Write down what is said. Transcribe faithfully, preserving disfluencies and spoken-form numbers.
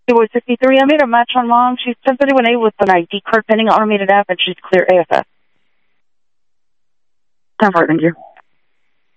Boy sixty-three, I made a match on Mom. She's ten thirty-one A with an I D card pending automated app, and she's clear A F S. ten four, thank you.